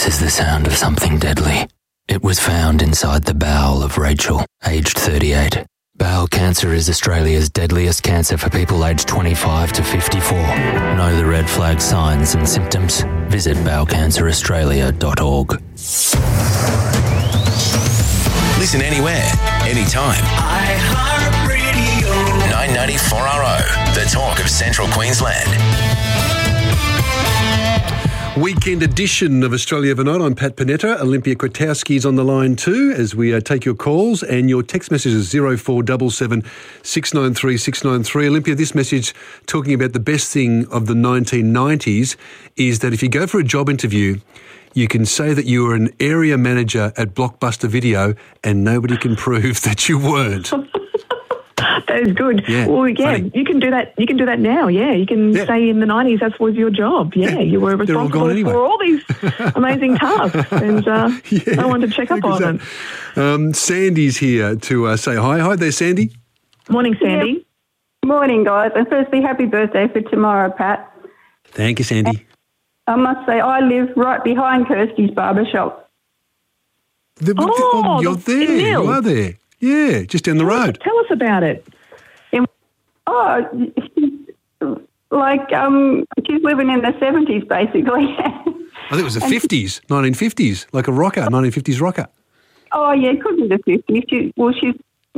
This is the sound of something deadly. It was found inside the bowel of Rachel, aged 38. Bowel cancer is Australia's deadliest cancer for people aged 25 to 54. Know the red flag signs and symptoms? Visit bowelcanceraustralia.org. Listen anywhere, anytime. iHeartRadio. 994RO, the talk of Central Queensland. Weekend edition of Australia Overnight. I'm Pat Panetta. Olympia Kwiatkowski's on the line too as we take your calls and your text messages 0477 693 693. Olympia, this message talking about the best thing of the 1990s is that if you go for a job interview, you can say that you were an area manager at Blockbuster Video and nobody can prove that you weren't. That is good. Yeah, well, yeah, funny. you can do that. You can do that now. Yeah, you can say in the 90s that was your job. Yeah, you were They're all responsible gone anyway. for all these amazing tasks, and I wanted to check up on them. Sandy's here to say hi. Hi there, Sandy. Morning, Sandy. Morning, guys. And firstly, happy birthday for tomorrow, Pat. Thank you, Sandy. I must say, I live right behind Kirsty's barbershop. You're there. in Mill. You are there. Yeah, just down the road. Tell us about it. She's living in the 70s, basically. I think it was the 50s, 1950s, like a rocker, 1950s rocker. Oh, yeah, it could be the 50s. She's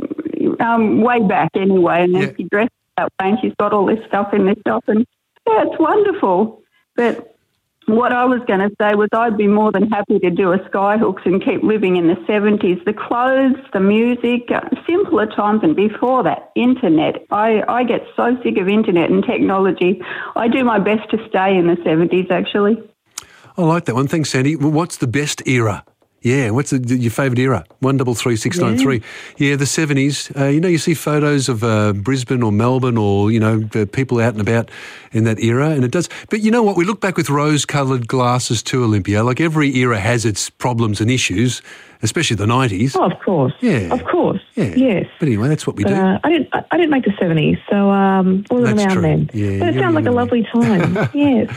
way back anyway, and then she dressed that way, and she's got all this stuff in the shop, and yeah, it's wonderful. But what I was going to say was I'd be more than happy to do a Skyhooks and keep living in the 70s. The clothes, the music, simpler times, and before that, internet. I get so sick of internet and technology. I do my best to stay in the 70s, actually. I like that one. Thanks, Sandy. Well, what's the best era? Yeah, what's your favourite era? 133693. Yeah, the 70s. You see photos of Brisbane or Melbourne or, people out and about in that era, and it does. But you know what? We look back with rose-coloured glasses too, Olympia. Like every era has its problems and issues, especially the 90s. Oh, of course. Yeah. Of course. Yeah. Yes. But anyway, that's what we do. I didn't make the 70s, so wasn't That's around true. then. Yeah, but it you're sounds like a young. lovely time. Yes.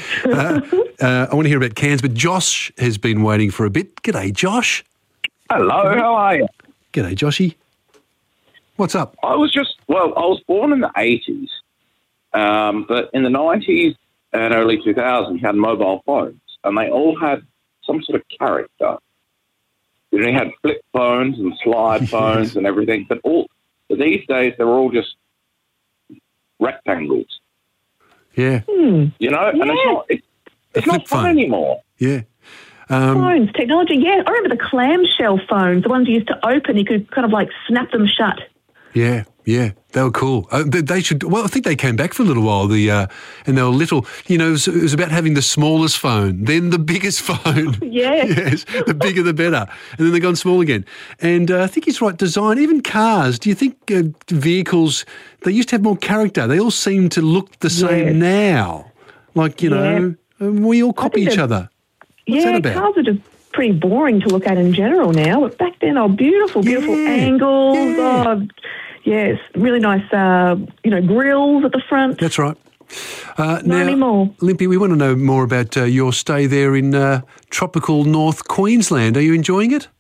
I want to hear about Cairns, but Josh has been waiting for a bit. G'day, Josh. Hello, how are you? G'day, Joshy. What's up? I was born in the 80s, but in the 90s and early 2000s, you had mobile phones, and they all had some sort of character. You had flip phones and slide phones and everything, but these days they're all just rectangles. Yeah. And it's not fun anymore. Yeah. Phones, technology, yeah. I remember the clamshell phones, the ones you used to open, you could kind of like snap them shut. Yeah, they were cool. They should. Well, I think they came back for a little while. And they were little. It was about having the smallest phone, then the biggest phone. Yeah. Yes, the bigger the better, and then they've gone small again. And I think he's right. Design, even cars. Do you think vehicles? They used to have more character. They all seem to look the same now. Like we all copy each other. What's that about? Cars are just pretty boring to look at in general now. But back then, beautiful angles. Yeah. Oh, yes, really nice, grills at the front. That's right. Not anymore. Olympia, we want to know more about your stay there in tropical North Queensland. Are you enjoying it?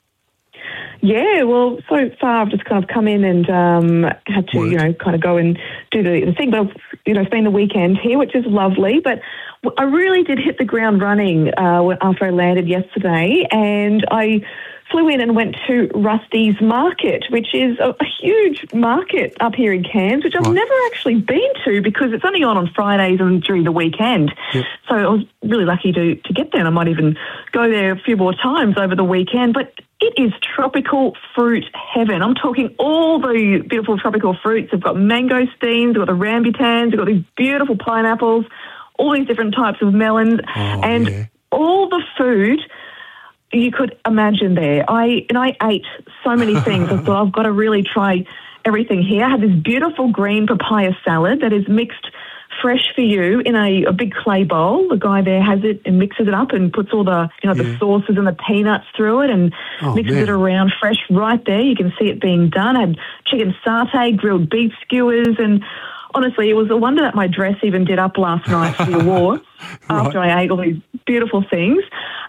Yeah, well, so far I've just kind of come in and had to, kind of go and do the thing. But, it's been the weekend here, which is lovely. But I really did hit the ground running after I landed yesterday, and I flew in and went to Rusty's Market, which is a huge market up here in Cairns, which I've never actually been to because it's only on Fridays and during the weekend. Yep. So I was really lucky to get there, and I might even go there a few more times over the weekend. But it is tropical fruit heaven. I'm talking all the beautiful tropical fruits. They've got mangosteens, they've got the rambutans, they've got these beautiful pineapples, all these different types of melons, all the food you could imagine there. I ate so many things. I thought I've got to really try everything here. I had this beautiful green papaya salad that is mixed fresh for you in a big clay bowl. The guy there has it and mixes it up and puts all the the sauces and the peanuts through it and mixes it around fresh right there. You can see it being done. I had chicken satay, grilled beef skewers, and honestly, it was a wonder that my dress even did up last night for the awards after I ate all these beautiful things.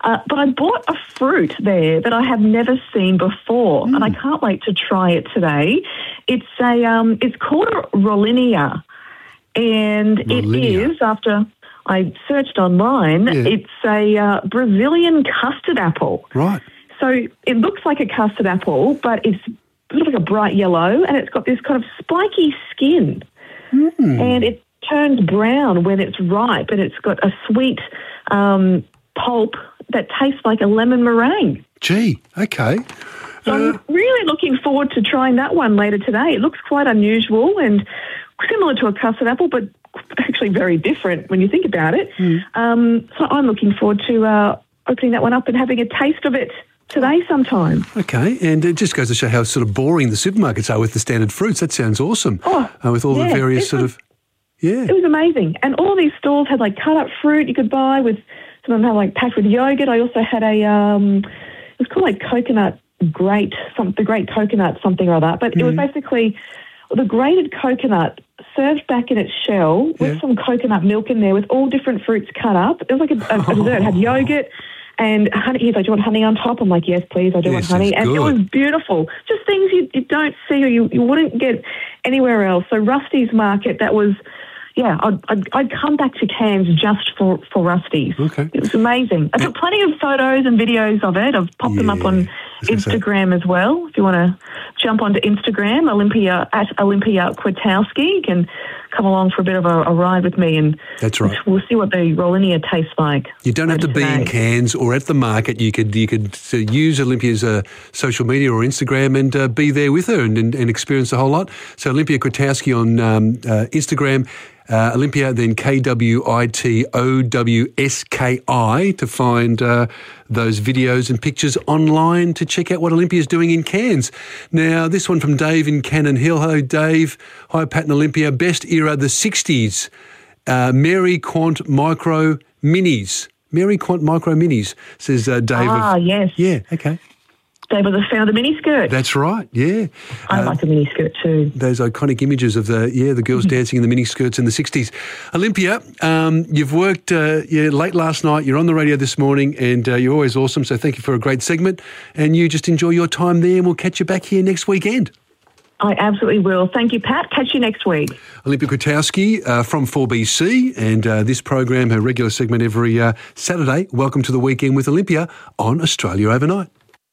But I bought a fruit there that I have never seen before, and I can't wait to try it today. It's it's called a Rollinia, and it is, after I searched online, it's a Brazilian custard apple. Right. So it looks like a custard apple, but it's sort of like a bright yellow, and it's got this kind of spiky skin. And it turns brown when it's ripe, and it's got a sweet pulp that tastes like a lemon meringue. Gee, okay. So I'm really looking forward to trying that one later today. It looks quite unusual and similar to a custard apple, but actually very different when you think about it. So I'm looking forward to opening that one up and having a taste of it today sometime. Okay, and it just goes to show how sort of boring the supermarkets are with the standard fruits. That sounds awesome. With all the various sort of... Yeah. It was amazing. And all these stores had like cut up fruit you could buy with, some of them had like packed with yogurt. I also had a, it was called like coconut grate, the great coconut something or other. But it was basically the grated coconut served back in its shell with some coconut milk in there with all different fruits cut up. It was like a dessert. It had yogurt and honey. He's like, do you want honey on top? I'm like, yes, please, I do want honey. And it was beautiful. Just things you don't see or you wouldn't get anywhere else. So Rusty's Market, that was... Yeah, I'd come back to Cairns just for Rusty's. Okay. It was amazing. I took plenty of photos and videos of it. I've popped them up on Instagram as well. If you want to jump onto Instagram, Olympia Kwiatkowski, you can come along for a bit of a ride with me, and that's right. We'll see what the Rollinia tastes like. You don't have to be in Cairns or at the market. You could use Olympia's social media or Instagram and be there with her and experience a whole lot. So Olympia Kwiatkowski on Instagram. Olympia, then KWITOWSKI to find those videos and pictures online to check out what Olympia's doing in Cairns. Now, this one from Dave in Cannon Hill. Hello, Dave. Hi, Pat and Olympia. Best era, the 60s. Mary Quant Micro Minis. Mary Quant Micro Minis, says Dave. Yes. Yeah, okay. Dave was a fan of the miniskirt. That's right, yeah. I like the miniskirt too. Those iconic images of the girls dancing in the miniskirts in the 60s. Olympia, you've worked late last night, you're on the radio this morning, and you're always awesome, so thank you for a great segment. And you just enjoy your time there, and we'll catch you back here next weekend. I absolutely will. Thank you, Pat. Catch you next week. Olympia Kwiatkowski from 4BC, and this program, her regular segment every Saturday. Welcome to the Weekend with Olympia on Australia Overnight.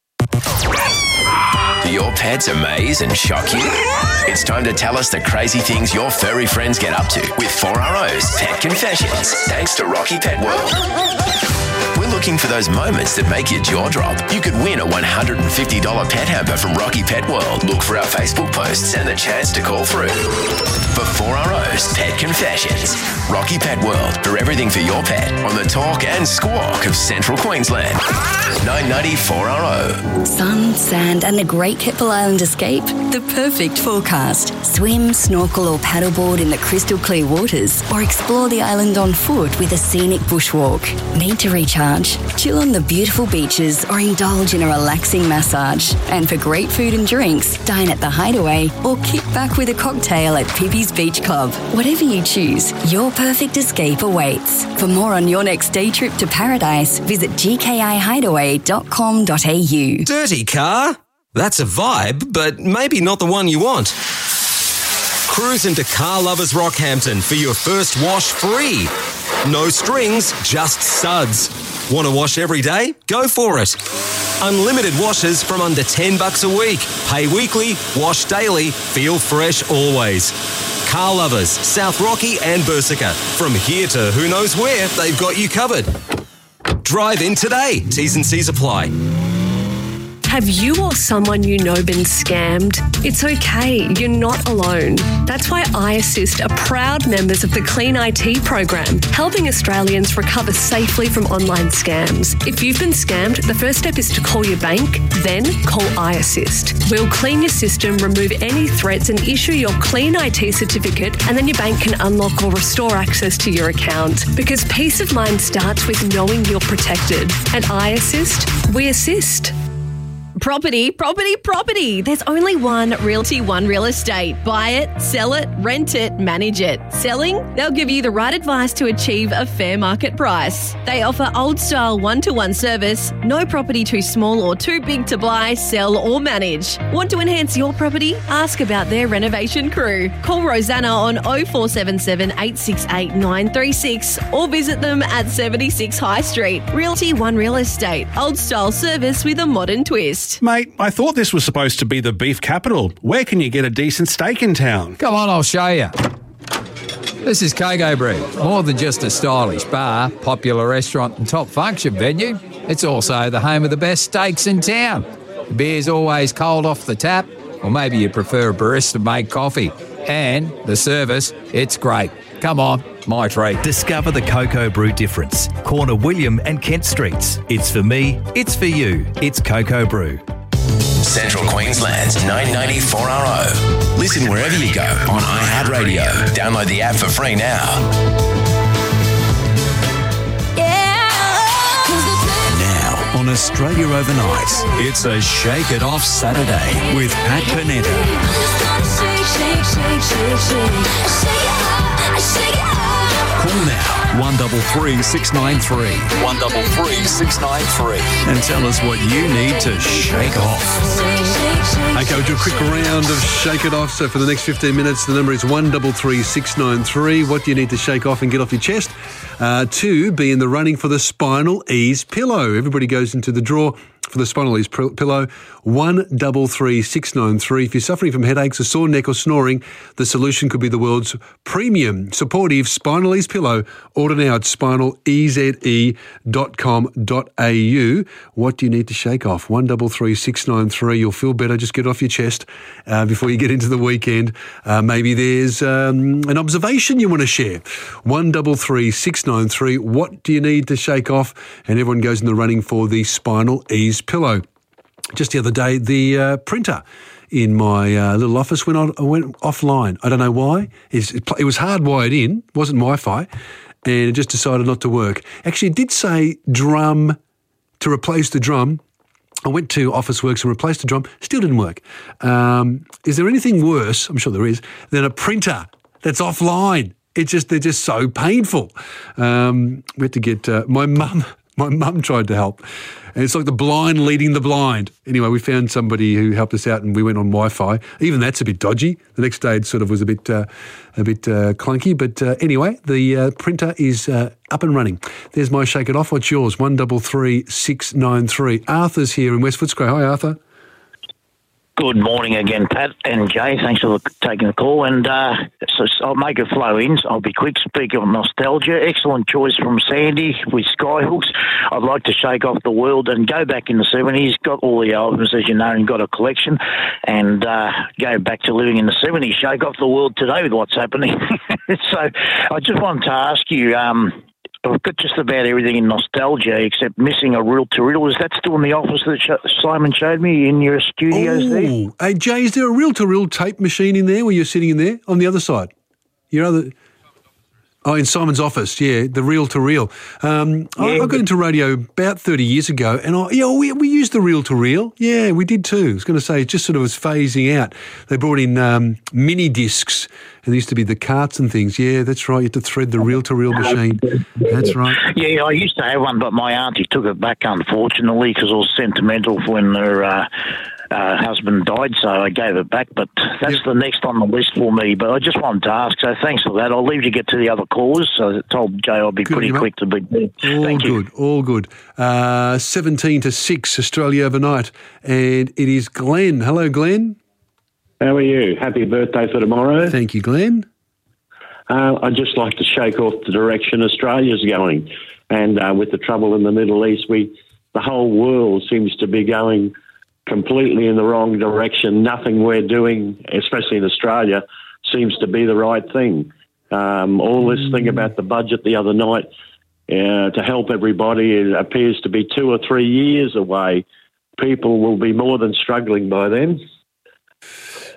Do your pets amaze and shock you? It's time to tell us the crazy things your furry friends get up to with 4RO's Pet Confessions, thanks to Rocky Pet World. We're looking for those moments that make your jaw drop. You could win a $150 pet hamper from Rocky Pet World. Look for our Facebook posts and the chance to call through. For 4RO's Pet Confessions, Rocky Pet World, for everything for your pet on the talk and squawk of Central Queensland. 990 4RO. Sun, sand and a great Keppel Island escape? The perfect forecast. Swim, snorkel or paddleboard in the crystal clear waters, or explore the island on foot with a scenic bushwalk. Need to recharge? Chill on the beautiful beaches or indulge in a relaxing massage. And for great food and drinks, dine at the Hideaway or kick back with a cocktail at Pippi's Beach Club. Whatever you choose, your perfect escape awaits. For more on your next day trip to paradise, visit gkihideaway.com.au. Dirty car? That's a vibe, but maybe not the one you want. Cruise into Car Lovers Rockhampton for your first wash free. No strings, just suds. Want to wash every day? Go for it. Unlimited washes from under $10 a week. Pay weekly, wash daily, feel fresh always. Car Lovers, South Rocky and Bursica. From here to who knows where, they've got you covered. Drive in today. T's and C's apply. Have you or someone you know been scammed? It's okay, you're not alone. That's why iAssist are proud members of the Clean IT program, helping Australians recover safely from online scams. If you've been scammed, the first step is to call your bank, then call iAssist. We'll clean your system, remove any threats and issue your Clean IT certificate, and then your bank can unlock or restore access to your account. Because peace of mind starts with knowing you're protected. At iAssist, we assist. Property. There's only one Realty One Real Estate. Buy it, sell it, rent it, manage it. Selling? They'll give you the right advice to achieve a fair market price. They offer old-style one-to-one service, no property too small or too big to buy, sell or manage. Want to enhance your property? Ask about their renovation crew. Call Rosanna on 0477 868 936 or visit them at 76 High Street. Realty One Real Estate. Old-style service with a modern twist. Mate, I thought this was supposed to be the beef capital. Where can you get a decent steak in town? Come on, I'll show you. This is Coco Brew. More than just a stylish bar, popular restaurant and top function venue, it's also the home of the best steaks in town. The beer's always cold off the tap, or maybe you prefer a barista-made coffee. And the service, it's great. Come on, my treat. Discover the Coco Brew difference. Corner William and Kent Streets. It's for me, it's for you. It's Coco Brew. Central Queensland's 990-4RO. Listen wherever you go on iHeartRadio. Download the app for free now. Now on Australia Overnight, it's a Shake It Off Saturday with Pat Panetta. Call now 133 693 133 693 and tell us what you need to shake off. Okay, we'll do a quick round of Shake It Off. So for the next 15 minutes, the number is 133 693. What do you need to shake off and get off your chest? To be in the running for the Spinal Ease Pillow. Everybody goes into the draw for the Spinal Ease Pillow, 133 693. If you're suffering from headaches, a sore neck or snoring, the solution could be the world's premium supportive Spinal Ease Pillow. Order now at spinaleze.com.au. What do you need to shake off? 133 693. You'll feel better. Just get it off your chest before you get into the weekend. Maybe there's an observation you want to share. 133 693. What do you need to shake off? And everyone goes in the running for the Spinal Ease Pillow. Just the other day, the printer in my little office went offline. I don't know why. It was hardwired in, wasn't Wi-Fi, and it just decided not to work. Actually, it did say drum to replace the drum. I went to Officeworks and replaced the drum. Still didn't work. Is there anything worse, I'm sure there is, than a printer that's offline? They're just so painful. We had to get my mum tried to help. And it's like the blind leading the blind. Anyway, we found somebody who helped us out and we went on Wi-Fi. Even that's a bit dodgy. The next day it sort of was a bit clunky. But anyway, the printer is up and running. There's my Shake It Off. What's yours? 133 693. Arthur's here in West Footscray. Hi, Arthur. Good morning again, Pat and Jay. Thanks for taking the call. And so I'll make it flow in. I'll be quick. Speaking of nostalgia, excellent choice from Sandy with Skyhooks. I'd like to shake off the world and go back in the 70s. Got all the albums, as you know, and got a collection. And go back to living in the 70s. Shake off the world today with what's happening. So I just wanted to ask you... I've got just about everything in nostalgia except missing a reel-to-reel. Is that still in the office that Simon showed me in your studios there? Hey, Jay, is there a reel-to-reel tape machine in there where you're sitting in there on the other side? In Simon's office, yeah, the reel-to-reel. I got into radio about 30 years ago, and we used the reel-to-reel. Yeah, we did too. I was going to say, it just sort of was phasing out. They brought in mini discs, and there used to be the carts and things. Yeah, that's right. You had to thread the reel-to-reel machine. That's right. Yeah, I used to have one, but my auntie took it back, unfortunately, because it was sentimental when her husband died, so I gave it back. But that's the next on the list for me. But I just wanted to ask, so thanks for that. I'll leave you to get to the other callers. So I told Jay I'll be pretty quick to be there. Thank you. All good. 17-6, Australia Overnight. And it is Glenn. Hello, Glenn. How are you? Happy birthday for tomorrow. Thank you, Glenn. I'd just like to shake off the direction Australia's going. And with the trouble in the Middle East, the whole world seems to be going completely in the wrong direction. Nothing we're doing, especially in Australia, seems to be the right thing. All this thing about the budget the other night to help everybody, it appears to be 2 or 3 years away. People will be more than struggling by then.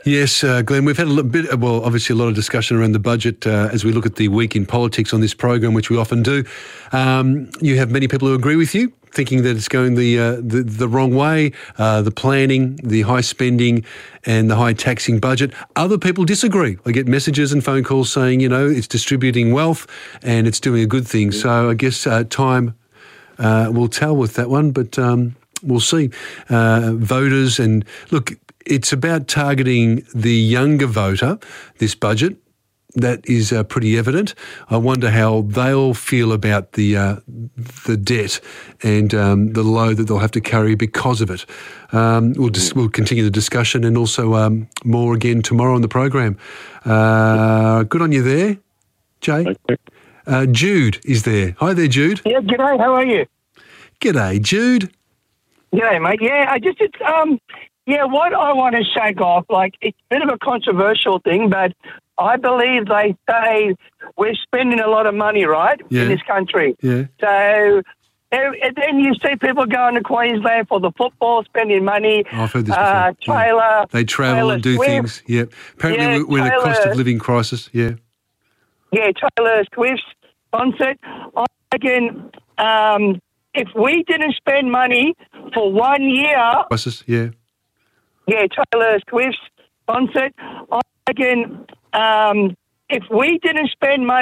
Yes, Glenn, we've had obviously a lot of discussion around the budget as we look at the week in politics on this program, which we often do. You have many people who agree with you, thinking that it's going the wrong way, the planning, the high spending and the high taxing budget. Other people disagree. I get messages and phone calls saying, it's distributing wealth and it's doing a good thing. So I guess time will tell with that one, but we'll see. Voters and look, it's about targeting the younger voter, this budget. That is pretty evident. I wonder how they'll feel about the debt and the load that they'll have to carry because of it. We'll continue the discussion and also more again tomorrow on the program. Good on you there, Jay. Jude is there. Hi there, Jude. Yeah, g'day. How are you? G'day, Jude. G'day, mate. Yeah, what I want to shake off, it's a bit of a controversial thing, but I believe they say we're spending a lot of money, right, in this country. Yeah. So, and then you see people going to Queensland for the football, spending money. I've heard this before. Trailer. They travel and do things. Yeah. Apparently we're in a cost of living crisis. Yeah. Yeah, Taylor Swift's concert. I reckon if we didn't spend money for 1 year... Crisis, yeah. Yeah, Taylor Swift's concert. I reckon if we didn't spend money